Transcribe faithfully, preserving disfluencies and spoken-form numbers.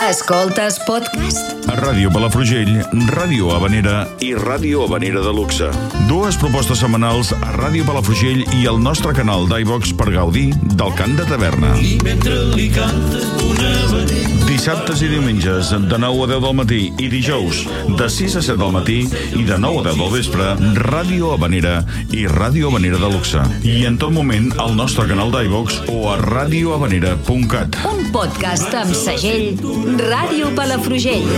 Escoltes podcast? A Ràdio Palafrugell, Ràdio Havanera i Ràdio Havanera de Luxe. Dues propostes setmanals a Ràdio Palafrugell i al nostre canal d'iVox per gaudir del cant de taverna. I mentre li canta una havanera. Dissabtes i diumenges de nou a deu del matí i dijous de sis a set del matí i de nou a deu del vespre, Ràdio Havanera i Ràdio Havanera de Luxe. I en tot moment al nostre canal d'iVox o a radiohavanera punt cat. Un podcast amb segell Ràdio Palafrugell.